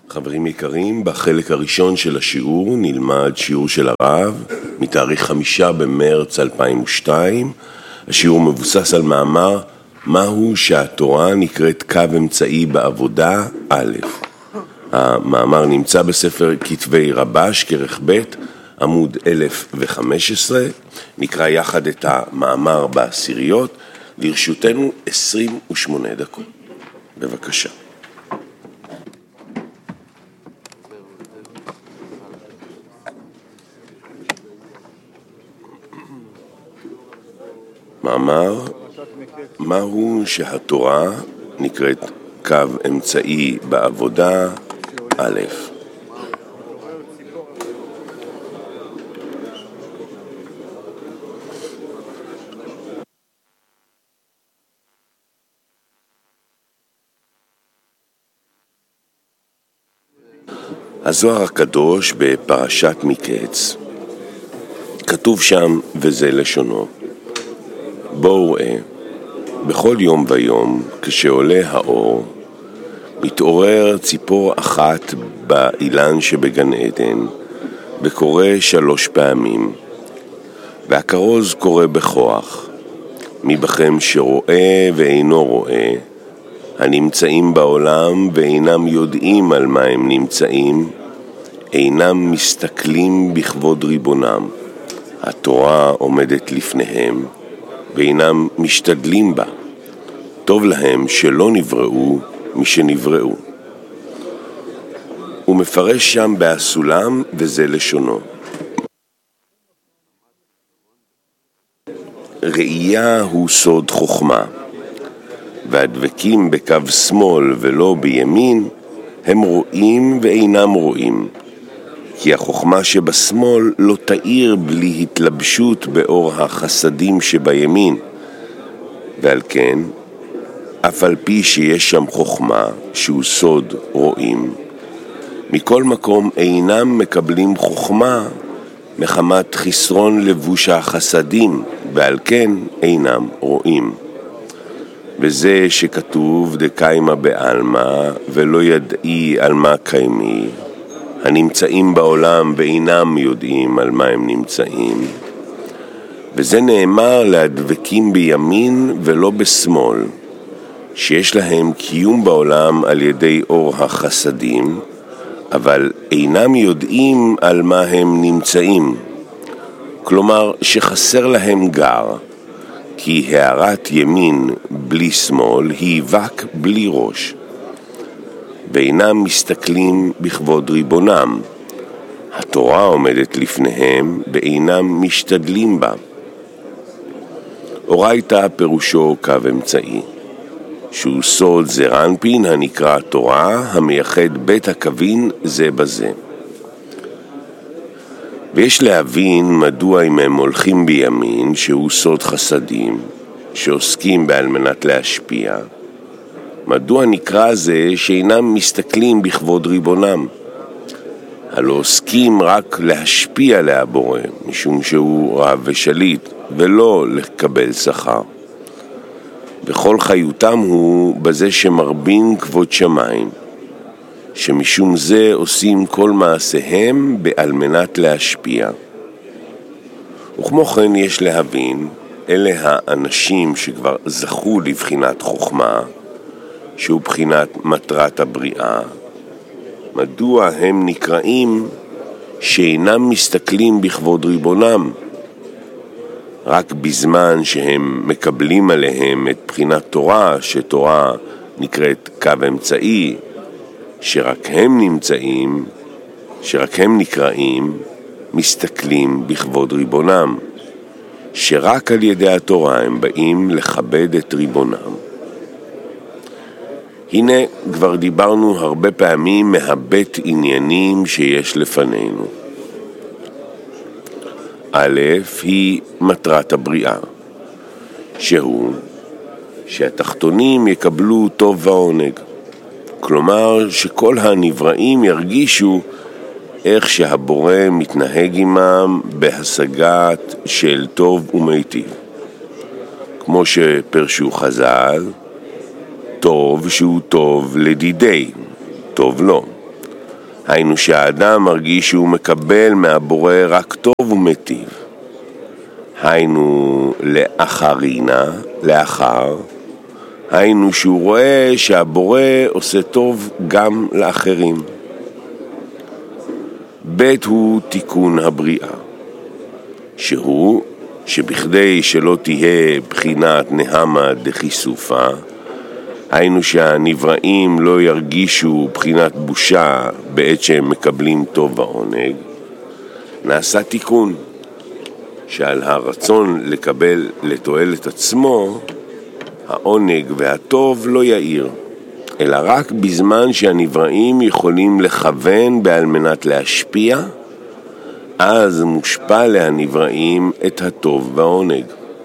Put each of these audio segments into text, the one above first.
חברים יקרים, בחלק הראשון של השיעור נלמד שיעור של הרב מתאריך 5 במרץ 2002. השיעור מבוסס על מאמר מהו שהתורה נקראת קו אמצעי בעבודה א'. המאמר נמצא בספר כתבי רבש כרך ב' עמוד 1015. נקרא יחד את המאמר בעשיריות. לרשותנו 28 דקות. בבקשה. מאמר, מהו שהתורה נקראת קו אמצעי בעבודה א'. הזוהר הקדוש בפרשת מקץ, כתוב שם וזה לשונו: בואו ראה, בכל יום ויום כשעולה האור מתעורר ציפור אחת באילן שבגן עדן וקורא 3 פעמים, והכרוז קורא בכוח: מי בכם שרואה ואינו רואה, הנמצאים בעולם ואינם יודעים על מה הם נמצאים, אינם מסתכלים בכבוד ריבונם, התורה עומדת לפניהם ואינם משתדלים בה, טוב להם שלא נבראו משנבראו. הוא מפרש שם בהסולם וזה לשונו: ראייה הוא סוד חוכמה, והדבקים בקו שמאל ולא בימין הם רואים ואינם רואים, כי החוכמה שבשמאל לא תאיר בלי התלבשות באור החסדים שבימין, ועל כן אף על פי שיש שם חוכמה שהוא סוד רואים, מכל מקום אינם מקבלים חוכמה מחמת חסרון לבוש החסדים, ועל כן אינם רואים. וזה שכתוב דקיימה בעלמא ולא ידעי על מה קיימי, הנמצאים בעולם ואינם יודעים על מה הם נמצאים, וזה נאמר להדבקים בימין ולא בשמאל, שיש להם קיום בעולם על ידי אור החסדים, אבל אינם יודעים על מה הם נמצאים, כלומר שחסר להם גר, כי הערת ימין בלי שמאל היא וק בלי ראש, ואינם מסתכלים בכבוד ריבונם, התורה עומדת לפניהם ואינם משתדלים בה. אורייתא פירושו קו אמצעי, שהוא סוד זרנפין הנקרא תורה, המייחד בית הקווין זה בזה. ויש להבין מדוע אם הם הולכים בימין, שהוא סוד חסדים שעוסקים בעל מנת להשפיע, מדוע נקרא זה שאינם מסתכלים בכבוד ריבונם, הלא עוסקים רק להשפיע להבורא, משום שהוא רב ושליט ולא לקבל שכר. וכל חיותם הוא בזה שמרבין כבוד שמיים, שמשום זה עושים כל מעשיהם בעל מנת להשפיע. וכמו כן יש להבין, אלה האנשים שכבר זכו לבחינת חוכמה, שהוא בחינת מטרת הבריאה, מדוע הם נקראים שאינם מסתכלים בכבוד ריבונם, רק בזמן שהם מקבלים עליהם את בחינת תורה, שתורה נקראת קו אמצעי, שרק הם נקראים מסתכלים בכבוד ריבונם, שרק על ידי התורה הם באים לכבד את ריבונם. הנה כבר דיברנו הרבה פעמים מהבית עניינים שיש לפנינו. א' היא מטרת הבריאה, שהוא שהתחתונים יקבלו טוב ועונג, כלומר שכל הנבראים ירגישו איך שהבורא מתנהג עמם בהשגת של טוב ומיטיב, כמו שפרשו חז"ל, טוב שהוא טוב לדידי, טוב לו, היינו שהאדם מרגיש שהוא מקבל מהבורא רק טוב ומיטיב. היינו לאחר, היינו שהוא רואה שהבורא עושה טוב גם לאחרים. בית הוא תיקון הבריאה, שהוא שבכדי שלא תהיה בחינת נהמה דחיסופה, היינו שהנבראים לא ירגישו בחינת בושה בעת שהם מקבלים טוב ועונג, נעשה תיקון שעל הרצון לקבל לתועלת עצמו, העונג והטוב לא יאיר, אלא רק בזמן שהנבראים יכולים לכוון בעל מנת להשפיע, אז מושפע להנבראים את הטוב והעונג.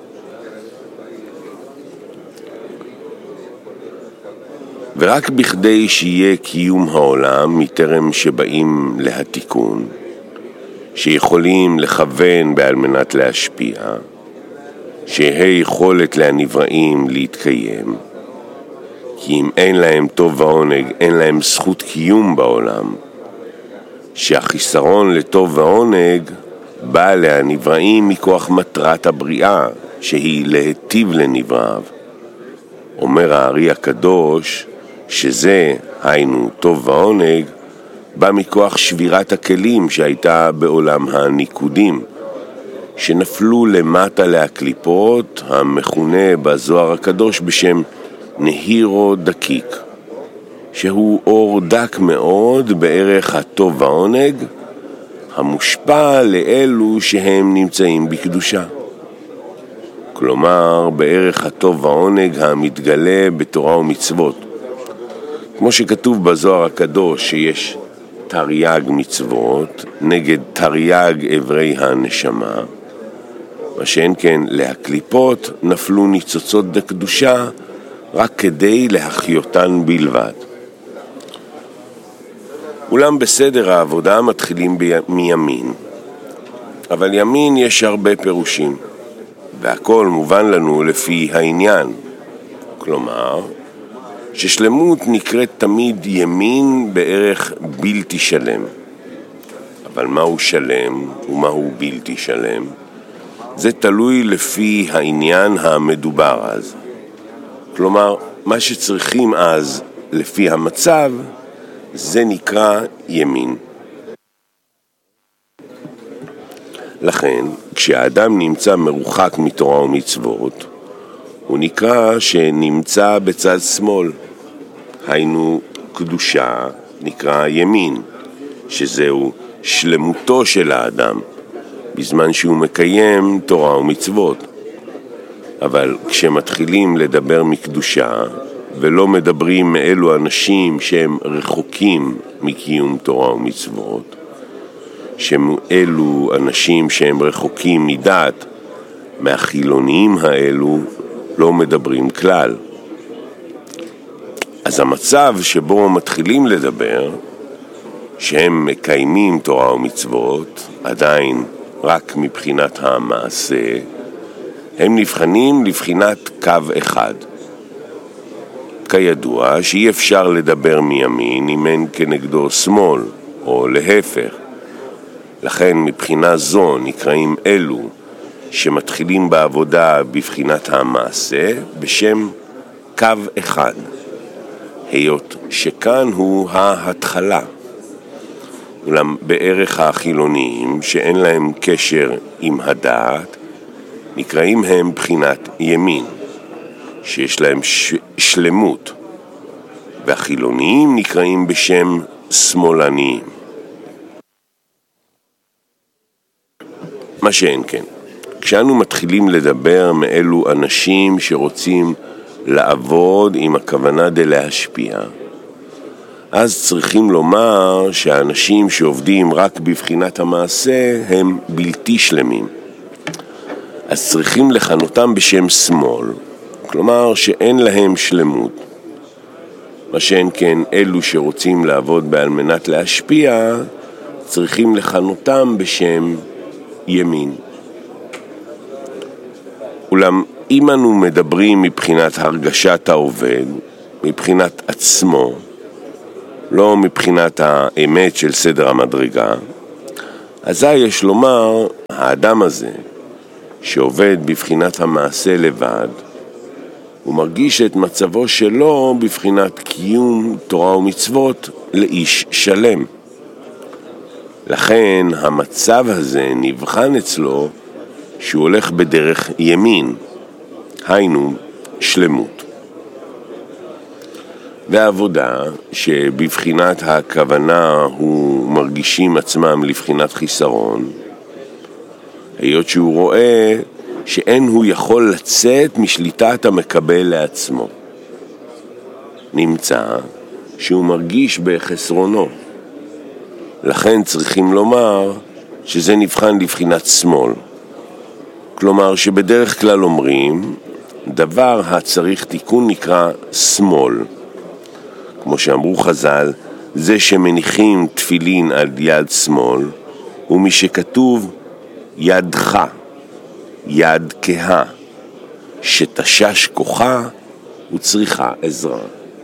ורק בכדי שיהיה קיום העולם מטרם שבאים להתיקון, שיכולים לכוון בעל מנת להשפיע, שיהיה יכולת להנבראים להתקיים, כי אם אין להם טוב ועונג, אין להם זכות קיום בעולם, שהחיסרון לטוב ועונג בא להנבראים מכוח מטרת הבריאה, שהיא להיטיב לנבראיו. אומר הארי הקדוש שזה, היינו טוב ועונג, בא מכוח שבירת הכלים שהייתה בעולם הניקודים, שנפלו למטה להקליפות, המכונה בזוהר הקדוש בשם נהירו דקיק, שהוא אור דק מאוד בערך הטוב והעונג, המושפע לאלו שהם נמצאים בקדושה. כלומר, בערך הטוב והעונג המתגלה בתורה ומצוות. כמו שכתוב בזוהר הקדוש שיש תרי"ג מצוות נגד תרי"ג אברי הנשמה, מה שאין כן להקליפות נפלו ניצוצות דקדושה רק כדי להחיותן בלבד. אולם בסדר העבודה מתחילים מימין, אבל ימין יש הרבה פירושים, והכל מובן לנו לפי העניין. כלומר, ששלמות נקראת תמיד ימין בערך בלתי שלם. אבל מהו שלם ומהו בלתי שלם? זה תלוי לפי העניין המדובר אז. כלומר, מה שצריכים אז לפי המצב, זה נקרא ימין. לכן, כשהאדם נמצא מרוחק מתורה ומצוות, הוא נקרא שנמצא בצד שמאל. היינו קדושה נקרא ימין, שזהו שלמותו של האדם, בזמן שהוא מקיים תורה ומצוות. אבל כשמתחילים לדבר מקדושה, ולא מדברים מאלו אנשים שהם רחוקים מקיום תורה ומצוות, שאלו אנשים שהם רחוקים מדת, מהחילוניים האלו לא מדברים כלל. אז המצב שבו מתחילים לדבר, שהם מקיימים תורה ומצוות, עדיין רק מבחינת המעשה, הם נבחנים לבחינת קו אחד. כידוע שאי אפשר לדבר מימין אם אין כנגדו שמאל, או להפך. לכן מבחינה זו נקראים אלו שמתחילים בעבודה בבחינת המעשה בשם קו אחד, היות שכאן הוא ההתחלה. אולם בערך החילוניים שאין להם קשר עם הדעת, נקראים הם בחינת ימין, שיש להם שלמות, והחילוניים נקראים בשם שמאלניים. מה שאין כן, כשאנו מתחילים לדבר מאלו אנשים שרוצים לעבוד עם הכוונה להשפיע, אז צריכים לומר שהאנשים שעובדים רק בבחינת המעשה הם בלתי שלמים. אז צריכים לכנותם בשם שמאל, כלומר שאין להם שלמות. מה שאין כן אלו שרוצים לעבוד בעל מנת להשפיע, צריכים לכנותם בשם ימין. אולם אם אנו מדברים מבחינת הרגשת העובד, מבחינת עצמו, לא מבחינת האמת של סדר המדרגה, אזי יש לומר, האדם הזה שעובד בבחינת המעשה לבד, הוא מרגיש את מצבו שלו בבחינת קיום תורה ומצוות לאיש שלם. לכן המצב הזה נבחן אצלו שהוא הולך בדרך ימין, היינו שלמות. והעבודה שבבחינת הכוונה הוא מרגישים עצמם לבחינת חיסרון, היות שהוא רואה שאין הוא יכול לצאת משליטת המקבל לעצמו. נמצא שהוא מרגיש בחסרונו. לכן צריכים לומר שזה נבחן לבחינת שמאל. כלומר שבדרך כלל אומרים, דבר הצריך תיקון נקרא שמאל. כמו שאמרו חז"ל, זה שמניחים תפילין על יד שמאל, ומי שכתוב ידך, יד כהה, שתשש כוחה וצריכה עזרה.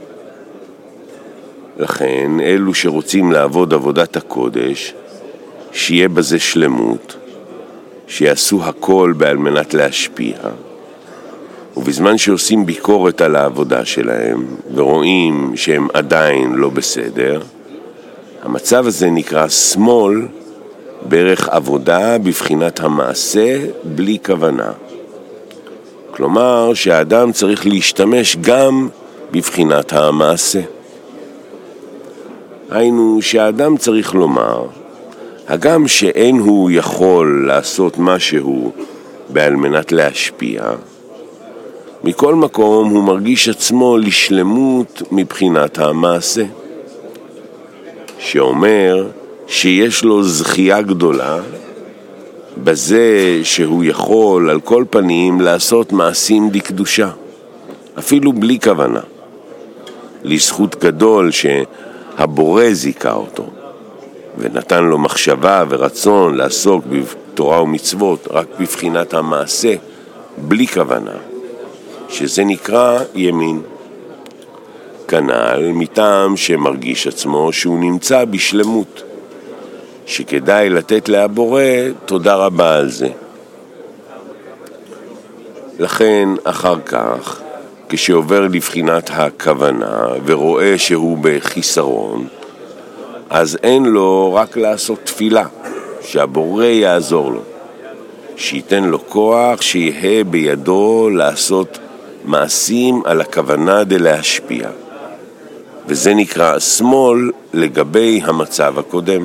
לכן אלו שרוצים לעבוד עבודת הקודש, שיהיה בזה שלמות, שיעשו הכל על מנת להשפיע, ובזמן שעושים ביקורת על העבודה שלהם ורואים שהם עדיין לא בסדר, המצב הזה נקרא שמאל, בערך עבודה בבחינת המעשה בלי כוונה. כלומר שהאדם צריך להשתמש גם בבחינת המעשה. היינו שהאדם צריך לומר, הגם שאין הוא יכול לעשות משהו על מנת להשפיע, מכל מקום הוא מרגיש עצמו לשלמות מבחינת המעשה, שאומר שיש לו זכייה גדולה בזה שהוא יכול על כל פנים לעשות מעשים דקדושה, אפילו בלי כוונה, לזכות גדול שהבורא זיכה אותו ונתן לו מחשבה ורצון לעסוק בתורה ומצוות רק בבחינת המעשה בלי כוונה, שזה נקרא ימין. כנ"ל מטעם שמרגיש עצמו שהוא נמצא בשלמות, שכדאי לתת להבורא תודה רבה על זה. לכן אחר כך, כשעובר לבחינת הכוונה ורואה שהוא בחיסרון, אז אין לו רק לעשות תפילה, שהבורא יעזור לו, שייתן לו כוח שיהיה בידו לעשות מעשים על הכוונה להשפיע. וזה נקרא שמאל לגבי המצב הקודם.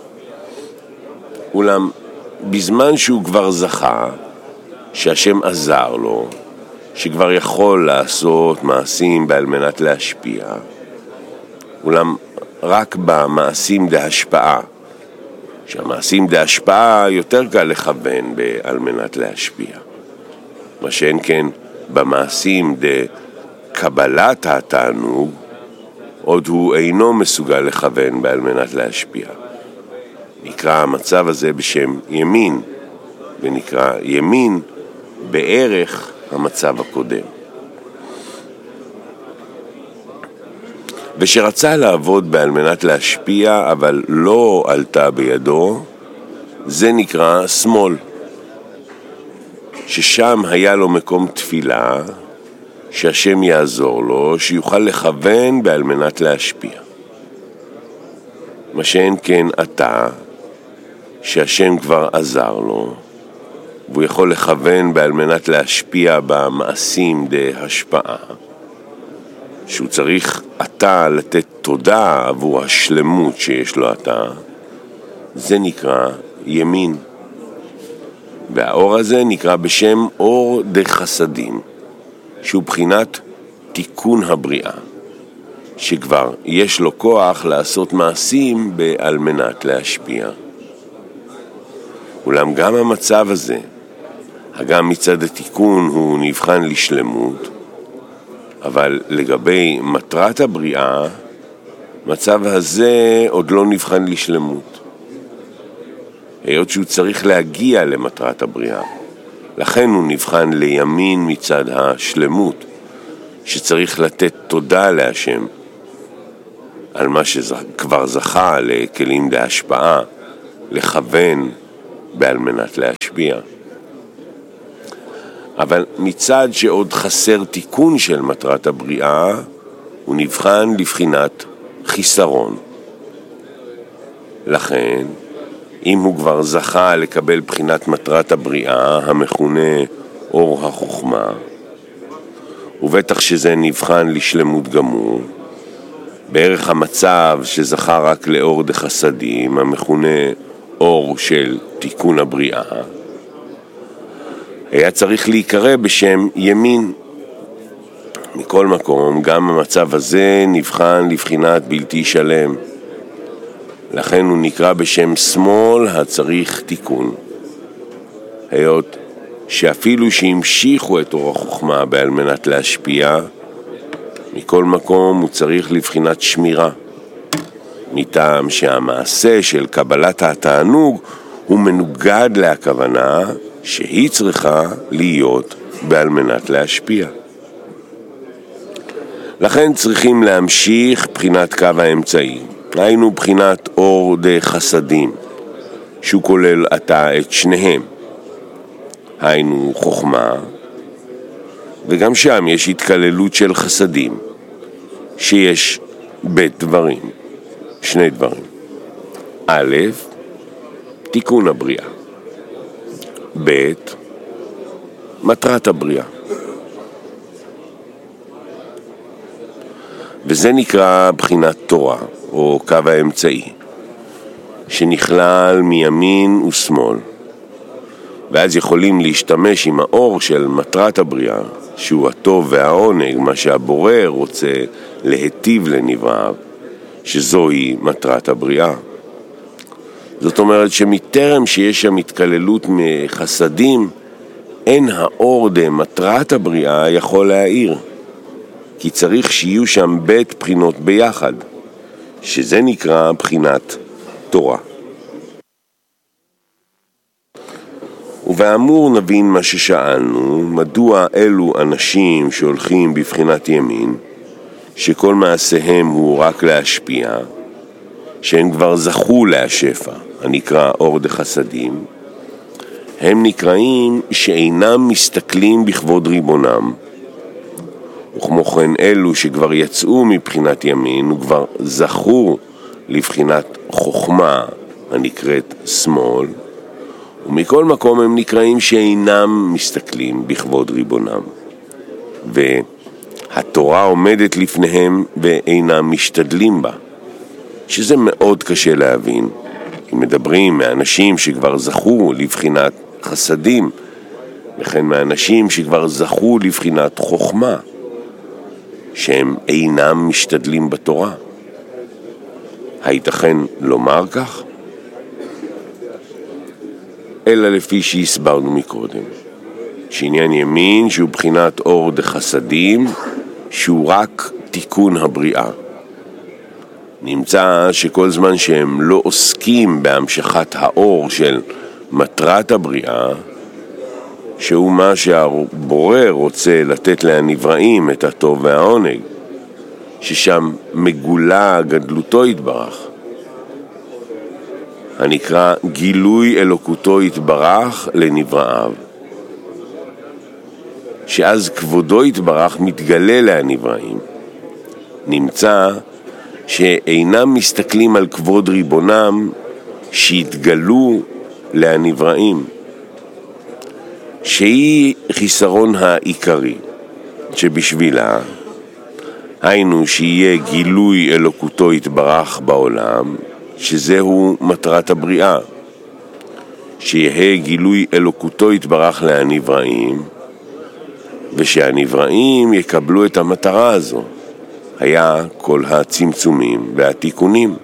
אולם בזמן שהוא כבר זכה, שהשם עזר לו, שכבר יכול לעשות מעשים על מנת להשפיע, אולם רק במעשים להשפעה, שהמעשים להשפעה יותר קל לכוון על מנת להשפיע. מה שאין כן במעשים לקבלת התענוג, עוד הוא אינו מסוגל לכוון על מנת להשפיע. נקרא המצב הזה בשם ימין, ונקרא ימין בערך המצב הקודם. ושרצה לעבוד על מנת להשפיע אבל לא עלתה בידו, זה נקרא שמאל, ששם היה לו מקום תפילה שהשם יעזור לו שיוכל לכוון על מנת להשפיע. מה שאין כן עתה, שהשם כבר עזר לו והוא יכול לכוון על מנת להשפיע במעשים להשפעה, שהוא צריך עתה לתת תודה עבור השלמות שיש לו עתה, זה נקרא ימין. והאור הזה נקרא בשם אור דחסדים, שהוא בחינת תיקון הבריאה, שכבר יש לו כוח לעשות מעשים על מנת להשפיע. אולם גם המצב הזה, גם מצד התיקון הוא נבחן לשלמות, אבל לגבי מטרת הבריאה, מצב הזה עוד לא נבחן לשלמות. היות שהוא צריך להגיע למטרת הבריאה, לכן הוא נבחן לימין מצד השלמות, שצריך לתת תודה להשם על מה שכבר זכה לכלים להשפעה, לכוון בעל מנת להשפיע. אבל מצד שעוד חסר תיקון של מטרת הבריאה, הוא נבחן לבחינת חיסרון. לכן, אם הוא כבר זכה לקבל בחינת מטרת הבריאה, המכונה אור החוכמה, ובטח שזה נבחן לשלמות גמור, בערך המצב שזכה רק לאור דחסדים, המכונה אור של תיקון הבריאה, היה צריך להיקרא בשם ימין. מכל מקום, גם המצב הזה נבחן לבחינת בלתי שלם. לכן הוא נקרא בשם שמאל הצריך תיקון. היות שאפילו שהמשיכו את אור החוכמה בעל מנת להשפיע, מכל מקום הוא צריך לבחינת שמירה. מטעם שהמעשה של קבלת התענוג הוא מנוגד להכוונה שהיא צריכה להיות בעל מנת להשפיע. לכן צריכים להמשיך בחינת קו האמצעי, היינו בחינת אור דחסדים, שהוא כולל עתה את שניהם, היינו חוכמה, וגם שם יש התקללות של חסדים, שיש בית דברים, שני דברים. א', תיקון הבריאה. ב', מטרת הבריאה. וזה נקרא בחינת תורה, או קו האמצעי, שנכלל מימין ושמאל. ואז יכולים להשתמש עם האור של מטרת הבריאה, שהוא הטוב והעונג, מה שהבורא רוצה להיטיב לנבראיו, שזוהי מטרת הבריאה. זאת אומרת שמטרם שיש שם התקללות מחסדים, אין האור דמטרת הבריאה יכול להאיר. כי צריך שיהיו שם בית בחינות ביחד, שזה נקרא בחינת תורה. ובאמור נבין מה ששאלנו, מדוע אלו אנשים שהולכים בבחינת ימין, שכל מעשיהם הוא רק להשפיע, שהם כבר זכו להשפע, הנקרא אור דחסדים, הם נקראים שאינם מסתכלים בכבוד ריבונם, וכמו כן אלו שכבר יצאו מבחינת ימין וכבר זכו לבחינת חוכמה הנקראת שמאל, ומכל מקום הם נקראים שאינם מסתכלים בכבוד ריבונם, והתורה עומדת לפניהם ואינם משתדלים בה, שזה מאוד קשה להבין. כי מדברים מאנשים שכבר זכו לבחינת חסדים, וכן מאנשים שכבר זכו לבחינת חוכמה, שהם אינם משתדלים בתורה. הייתכן לומר כך? אלא לפי שהסברנו מקודם, שעניין ימין שהוא בחינת אור דחסדים, שהוא רק תיקון הבריאה. נמצא שכל זמן שהם לא עוסקים בהמשכת האור של מטרת הבריאה, שהוא מה שהבורא רוצה לתת לנבראים את הטוב והעונג, ששם מגולה גדלותו יתברך, הנקרא גילוי אלוקותו יתברך לנבראיו, שאז כבודו יתברך מתגלה לנבראים. נמצא שאינם מסתכלים על כבוד ריבונם שהתגלו לנבראים, שהיא חיסרון העיקרי שבשבילה, היינו שיהיה גילוי אלוקותו יתברך בעולם, שזהו מטרת הבריאה, שיהיה גילוי אלוקותו יתברך לנבראים, ושהנבראים יקבלו את המטרה הזו, היה כל הצמצומים והתיקונים.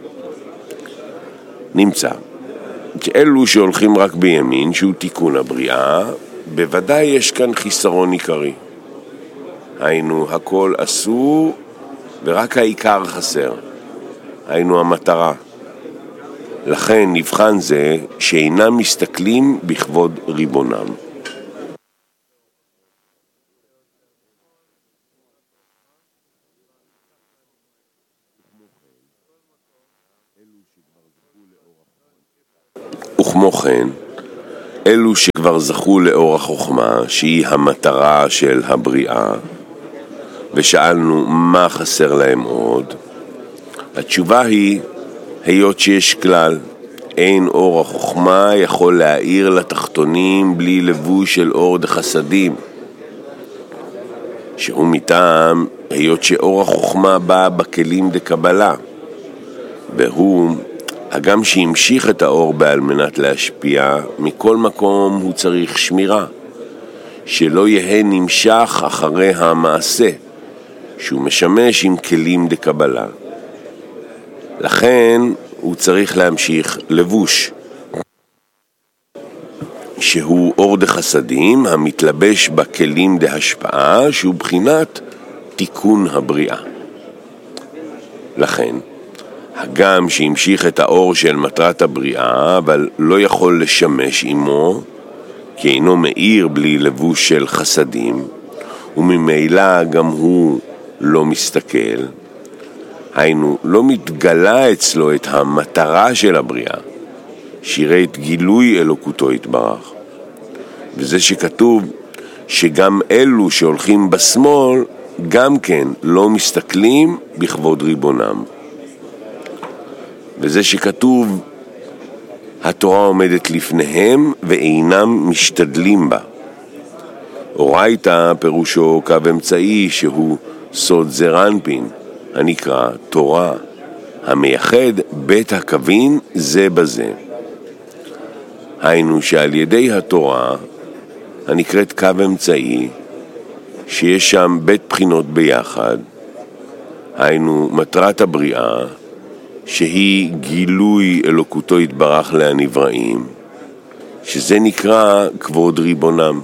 נמצא שאלו שהולכים רק בימין, שהוא תיקון הבריאה, בוודאי יש כאן חיסרון עיקרי. היינו הכל עשו ורק העיקר חסר, היינו המטרה. לכן נבחן זה שאינם מסתכלים בכבוד ריבונם. וכמו כן, אלו שכבר זכו לאור החוכמה, שהיא המטרה של הבריאה, ושאלנו מה חסר להם עוד, התשובה היא, היות שיש כלל, אין אור החוכמה יכול להאיר לתחתונים בלי לבוש של אור דחסדים, שהוא מטעם היות שאור החוכמה בא בכלים דקבלה, והוא הגם שהמשיך את האור בעל מנת להשפיע, מכל מקום הוא צריך שמירה, שלא יהיה נמשך אחרי המעשה, שהוא משמש עם כלים דקבלה. לכן הוא צריך להמשיך לבוש, שהוא אור דחסדים המתלבש בכלים דהשפעה, שהוא בחינת תיקון הבריאה. לכן, הגם שהמשיך את האור של מטרת הבריאה, אבל לא יכול לשמש עמו, כי אינו מאיר בלי לבוש של חסדים, וממילא גם הוא לא מסתכל, היינו, לא מתגלה אצלו את המטרה של הבריאה, שיראה את גילוי אלוקותו יתברך. וזה שכתוב שגם אלו שהולכים בשמאל, גם כן לא מסתכלים בכבוד ריבונם. וזה שכתוב, התורה עומדת לפניהם ואינם משתדלים בה. אורייתא פירושו קו אמצעי שהוא סוד זרנפין, הנקרא תורה, המייחד בית הקווין זה בזה. היינו שעל ידי התורה, הנקראת קו אמצעי, שיש שם בית בחינות ביחד, היינו מטרת הבריאה, שהיא גילוי אלוקותו יתברך להנבראים, שזה נקרא כבוד ריבונם.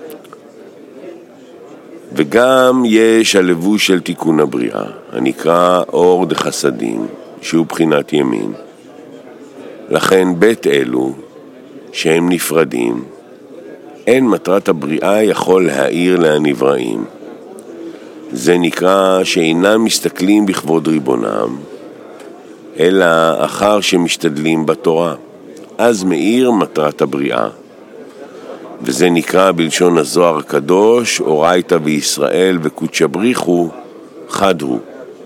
וגם יש הלבוש של תיקון הבריאה, הנקרא אור דחסדים, שהוא בחינת ימין. לכן בית אלו, שהם נפרדים, אין מטרת הבריאה יכול להאיר להנבראים. זה נקרא שאינם מסתכלים בכבוד ריבונם, אלא אחר שמשתדלים בתורה, אז מאיר מטרת הבריאה. וזה נקרא בלשון הזוהר הקדוש, אורייתא וישראל וקודשא בריחו חד הוא.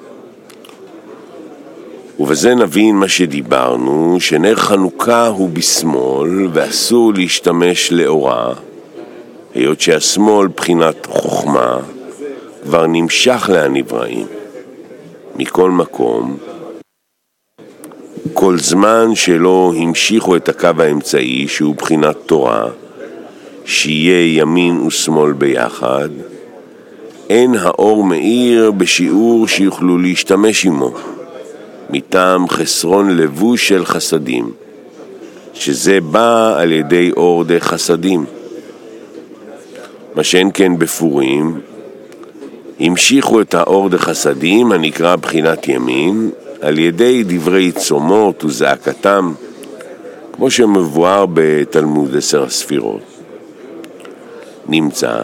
ובזה נבין מה שדיברנו, שנר חנוכה הוא בשמאל ואסור להשתמש לאורה, היות שהשמאל בחינת חוכמה כבר נמשך להנבראים. מכל מקום, כל זמן שלא המשיכו את הקו האמצעי שהוא בחינת תורה, שיהיה ימין ושמאל ביחד, אין האור מאיר בשיעור שיוכלו להשתמש עמו, מטעם חסרון לבוש של חסדים, שזה בא על ידי אור דה חסדים. מה שאין כן בפורים, המשיכו את האור דה חסדים הנקרא בחינת ימין, על ידי דברי צומות וזעקתם, כמו שמבואר בתלמוד 10 הספירות. נמצא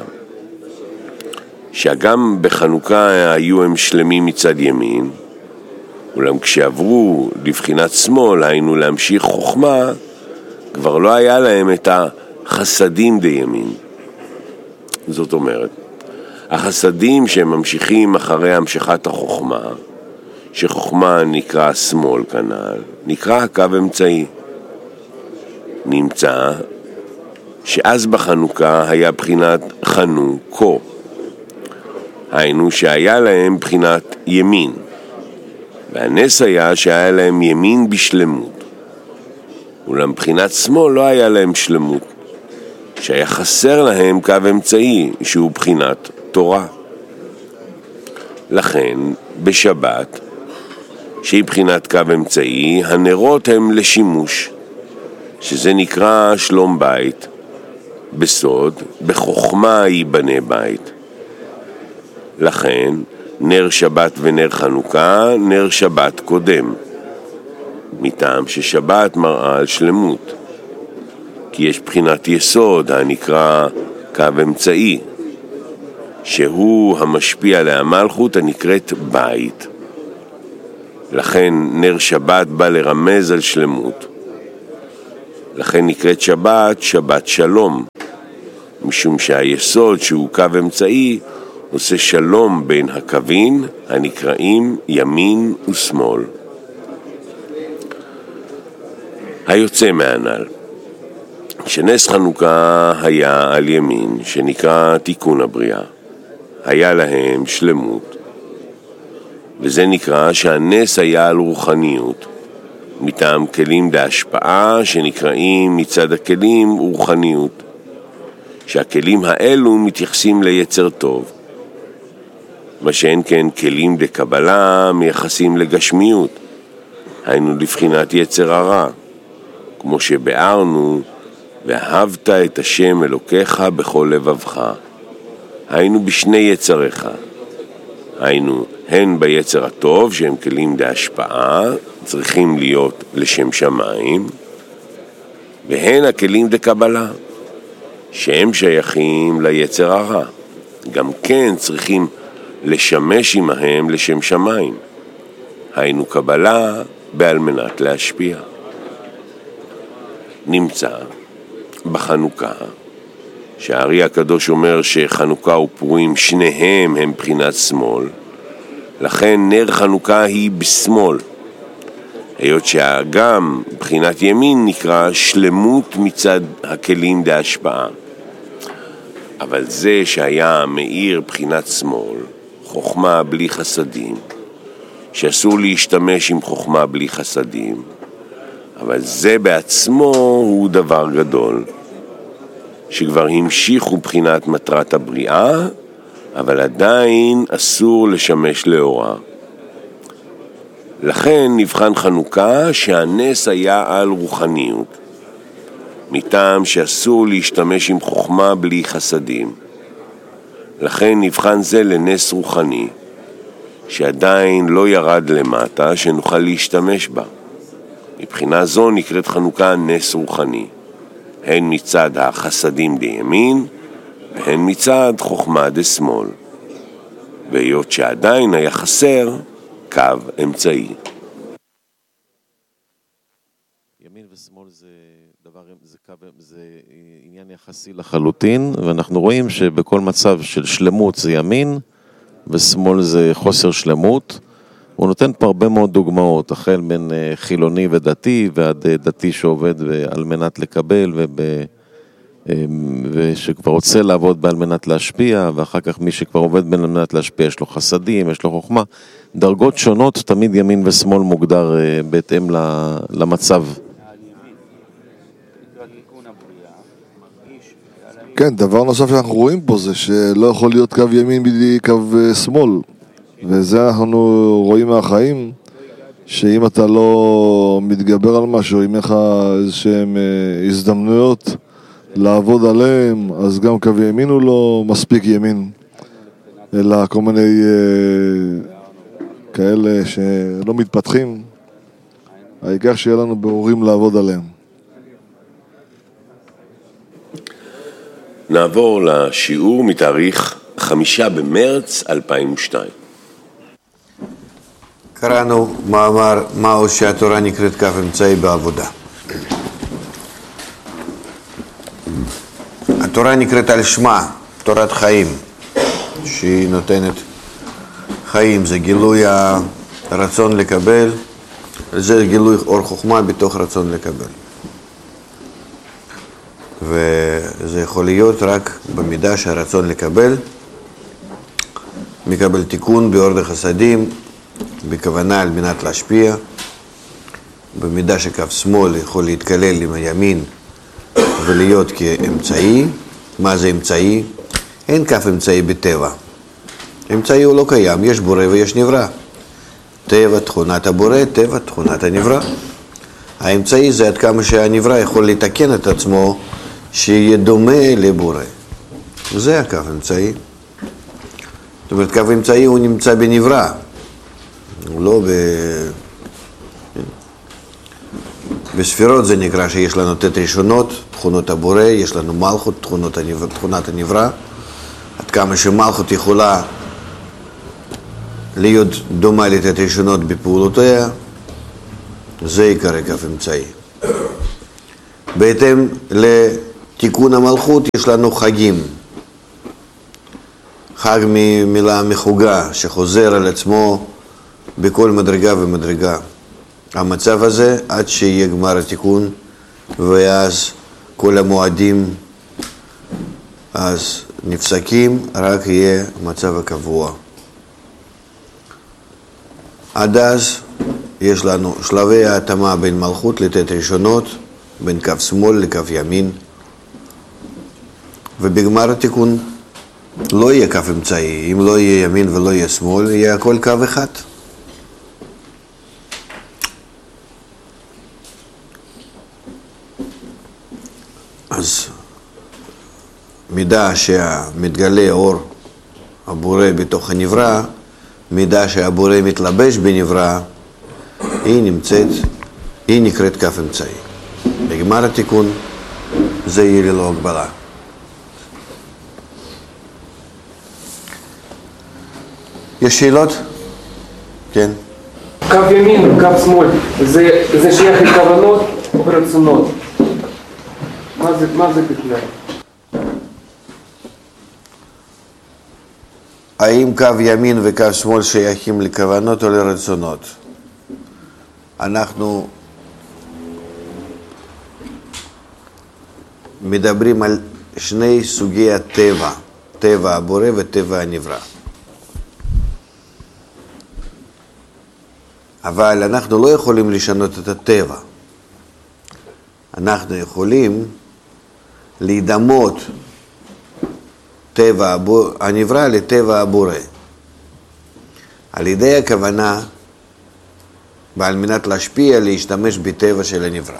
שגם בחנוכה היו הם שלמים מצד ימין, אולם כשעברו לבחינת שמאל, היינו להמשיך חוכמה, כבר לא היה להם את החסדים דימין. זאת אומרת, החסדים שהם ממשיכים אחרי המשכת החוכמה, שחוכמה נקרא שמאל כנ"ל, נקרא הקו אמצעי. נמצא שאז בחנוכה היה בחינת חנוכו, היינו שהיה להם בחינת ימין, והנס היה שהיה להם ימין בשלמות, אולם בחינת שמאל לא היה להם שלמות, שהיה חסר להם קו אמצעי שהוא בחינת תורה. לכן בשבת, שהיא בחינת קו אמצעי, הנרות הם לשימוש, שזה נקרא שלום בית, בסוד, בחוכמה ייבנה בית. לכן נר שבת ונר חנוכה, נר שבת קודם, מטעם ששבת מראה על שלמות, כי יש בחינת יסוד הנקרא קו אמצעי, שהוא המשפיע להמלכות הנקראת בית. לכן נר שבת בא לרמז על שלמות. לכן נקראת שבת שבת שלום, משום שהיסוד שהוא קו אמצעי עושה שלום בין הקווים הנקראים ימין ושמאל. היוצא מהנ"ל, שנס חנוכה היה על ימין, שנקרא תיקון הבריאה, היה להם שלמות, וזה נקרא שהנס היה על רוחניות, מטעם כלים בהשפעה שנקראים מצד הכלים רוחניות, שהכלים האלו מתייחסים ליצר טוב, מה שאין כן כלים דקבלה מייחסים לגשמיות, היינו לבחינת יצר הרע, כמו שבארנו, ואהבת את השם אלוקיך בכל לבבך, היינו בשני יצריך, היינו הן ביצר הטוב שהם כלים להשפעה, צריכים להיות לשם שמיים, והן הכלים דקבלה, שהם שייכים ליצר הרע, גם כן צריכים לשמש עמהם לשם שמיים, היינו קבלה בעל מנת להשפיע. נמצא בחנוכה שהארי הקדוש אומר שחנוכה ופורים שניהם הם בחינת שמאל, לכן נר חנוכה היא בשמאל, היות שגם בחינת ימין נקרא שלמות מצד הכלים להשפעה. אבל זה שהיה מאיר בחינת שמאל, חוכמה בלי חסדים, שאסור להשתמש עם חוכמה בלי חסדים, אבל זה בעצמו הוא דבר גדול, שכבר המשיכו בחינת מטרת הבריאה, אבל עדיין אסור לשמש לאורה. לכן נבחן חנוכה שהנס היה על רוחניות, מטעם שאסור להשתמש עם חוכמה בלי חסדים. לכן נבחן זה לנס רוחני, שעדיין לא ירד למטה שנוכל להשתמש בה. מבחינה זו נקראת חנוכה נס רוחני, הן מצד החסדים דימין, והן מצד חוכמה דשמאל. והיות שעדיין היה חסר קו אמצעי. ימין ושמאל זה עניין יחסי לחלוטין, ואנחנו רואים שבכל מצב של שלמות זה ימין, ושמאל זה חוסר שלמות. הוא נותן פה הרבה מאוד דוגמאות, החל בין חילוני ודתי, ועד דתי שעובד על מנת לקבל, ושכבר רוצה לעבוד על מנת להשפיע, ואחר כך מי שכבר עובד על מנת להשפיע, יש לו חסדים, יש לו חוכמה. דרגות שונות, תמיד ימין ושמאל מוגדר בהתאם למצב. כן, דבר נוסף שאנחנו רואים פה זה שלא יכול להיות קו ימין בלי קו שמאל, וזה אנחנו רואים מהחיים, שאם אתה לא מתגבר על משהו, אם לך איזשהם הזדמנויות לעבוד עליהם, אז גם קו ימין הוא לא מספיק ימין, אלא כל מיני כאלה שלא מתפתחים, העיקר שיהיה לנו בהורים לעבוד עליהם. נעבור לשיעור מתאריך 5 במרץ 2002. קראנו מאמר מהו שהתורה נקראת קו אמצעי בעבודה. התורה נקראת על שמה, תורת חיים, שהיא נותנת חיים, זה גילוי הרצון לקבל, זה גילוי אור חוכמה בתוך רצון לקבל. וזה יכול להיות רק במידה שהרצון לקבל מקבל תיקון באור החסדים, בכוונה על מנת להשפיע, במידה שקו שמאל יכול להתקלל עם הימין ולהיות כאמצעי. מה זה אמצעי? אין קו אמצעי בטבע. אמצעי הוא לא קיים, יש בורא ויש נברא. טבע תכונת הבורא, טבע תכונת הנברא. האמצעי זה עד כמה שהנברא יכול לתקן את עצמו שיהיה דומה לבורא. וזה הקו אמצעי. זאת אומרת, קו אמצעי הוא נמצא בנברא. הוא לא בספירות זה נקרא שיש לנו תת ראשונות, תכונות הבורא, יש לנו מלכות, תכונת הנברא. עד כמה שמלכות יכולה להיות דומה לתת ראשונות בפעולותיה, זה יקרא כף אמצעי. בהתאם לתיקון המלכות יש לנו חגים. חג ממילה מחוגה שחוזר על עצמו בכל מדרגה ומדרגה. המצב הזה עד שיהיה גמר התיקון, ואז כל המועדים אז נפסקים, רק יהיה מצב הקבוע. עד אז יש לנו שלבי ההתאמה בין מלכות לתת ראשונות, בין כף שמאל לכף ימין, ובגמר התיקון לא יהיה כף אמצעי. אם לא יהיה ימין ולא יהיה שמאל, יהיה הכל קו אחד. אז מידה שמתגלה אור הבורא בתוך הנברא, מידה שהבורא מתלבש בנברא, היא נקראת כף אמצעי. בגמר התיקון זה יהיה ללא הגבלה. יש שאלות? כן. קו ימין וקו שמאל, זה שייך לכוונות או רצונות? מה זה בכלל? האם קו ימין וקו שמאל שייכים לכוונות או לרצונות? אנחנו מדברים על שני סוגי הטבע, טבע הבורא וטבע הנברא. אבל אנחנו לא יכולים לשנות את הטבע. אנחנו יכולים להידמות טבע הנברא לטבע הבורא. על ידי הכוונה, ועל מנת להשפיע, להשתמש בטבע של הנברא.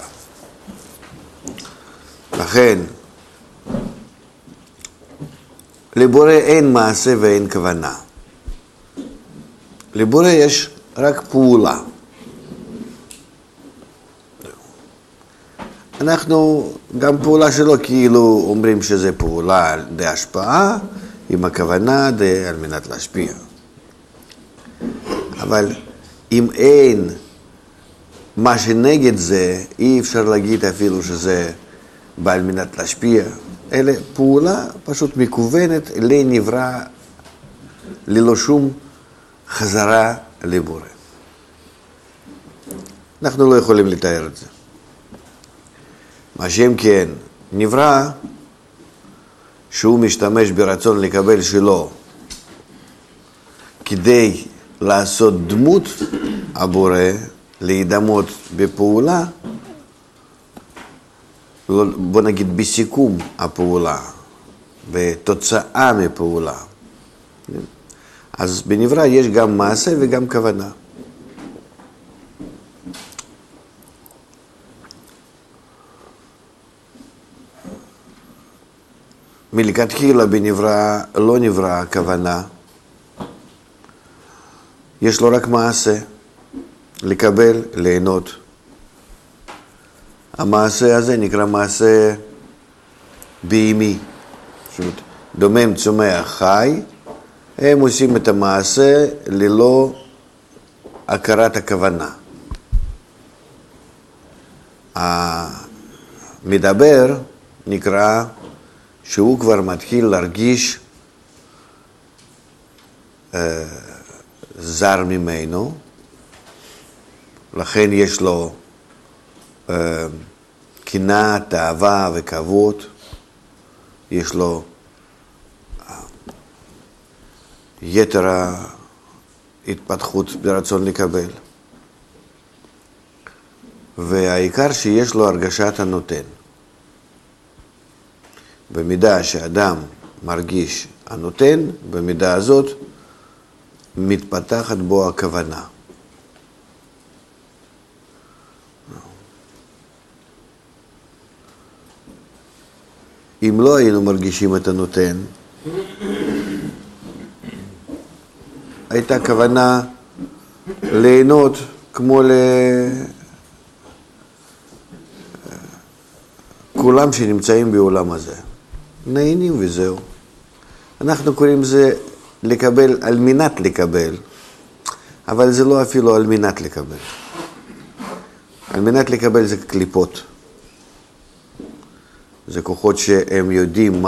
לכן, לבורא אין מעשה ואין כוונה. לבורא יש רק פעולה. אנחנו, גם פעולה שלו כאילו אומרים שזה פעולה די השפעה, עם הכוונה די על מנת להשפיע. אבל אם אין מה שנגד זה, אי אפשר להגיד אפילו שזה בא על מנת להשפיע. אלא פעולה פשוט מכוונת לנברא, ללא שום חזרה לבורא. אנחנו לא יכולים לתאר את זה. מה שם כן, נברא שהוא משתמש ברצון לקבל שלו כדי לעשות דמות הבורא, להידמות בפעולה, בוא נגיד בסיכום הפעולה, בתוצאה מפעולה. אז בנברא יש גם מעשה וגם כוונה. מלכתחילה בנברא לא נברא כוונה, יש לו רק מעשה, לקבל, ליהנות. המעשה הזה נקרא מעשה בהימי, דומם, צומח, חי, הם עושים את המעשה ללא הכרת הכוונה. המדבר נקרא שהוא כבר מתחיל להרגיש זר ממנו, לכן יש לו קנאה, תאווה וכבוד, יש לו יתר ההתפתחות ברצון לקבל. והעיקר שיש לו הרגשת הנותן. במידה שאדם מרגיש הנותן, במידה הזאת מתפתחת בו הכוונה. אם לא היינו מרגישים את הנותן, הייתה כוונה ליהנות כמו לכולם שנמצאים בעולם הזה. נהנים וזהו. אנחנו קוראים זה לקבל על מנת לקבל, אבל זה לא אפילו על מנת לקבל. על מנת לקבל זה קליפות. זה כוחות שהם יודעים